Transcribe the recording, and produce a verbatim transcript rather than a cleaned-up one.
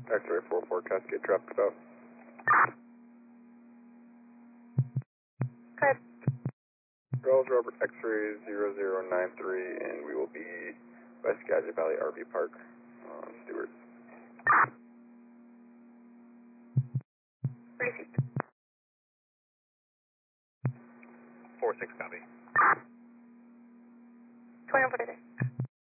X-ray four four, Cascade traffic stop. Good. Charles Robert X-ray zero zero nine three, and we will be by Skagit Valley R V Park, uh, Stewart. Receipt. four six, copy. twenty-one forty-six.